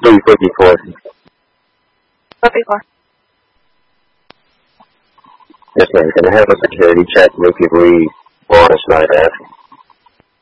Please, 54. 54. Yes, ma'am. Can I have a security check with you, please, for this night after?